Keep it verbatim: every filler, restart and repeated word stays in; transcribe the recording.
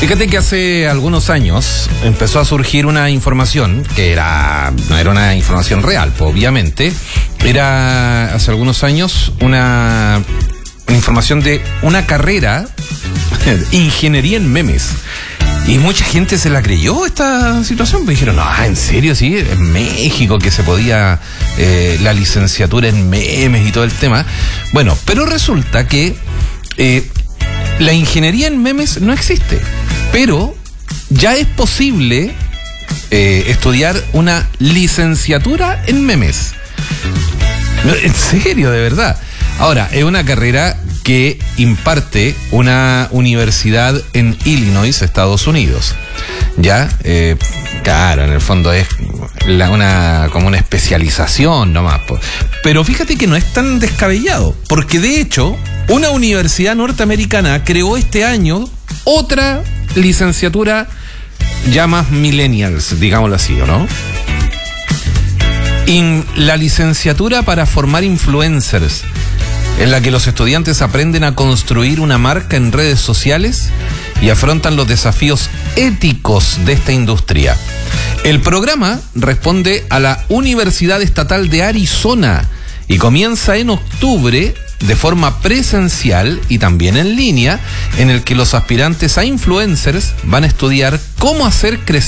Fíjate que hace algunos años empezó a surgir una información que era no era una información real, pues, obviamente. Era hace algunos años una, una información de una carrera ingeniería en memes. Y mucha gente se la creyó esta situación, pues dijeron, no, ¿en serio? Sí, en México que se podía eh, la licenciatura en memes y todo el tema. Bueno, pero resulta que eh, la ingeniería en memes no existe, pero ya es posible eh, estudiar una licenciatura en memes. No, en serio, de verdad. Ahora, es una carrera que imparte una universidad en Illinois, Estados Unidos. Ya, eh, claro, en el fondo es la, una como una especialización nomás. Po. Pero fíjate que no es tan descabellado, porque de hecho, una universidad norteamericana creó este año otra licenciatura ya más millennials, digámoslo así, ¿o no? In, la licenciatura para formar influencers, en la que los estudiantes aprenden a construir una marca en redes sociales y afrontan los desafíos éticos de esta industria. El programa responde a la Universidad Estatal de Arizona y comienza en octubre de forma presencial y también en línea, en el que los aspirantes a influencers van a estudiar cómo hacer crecer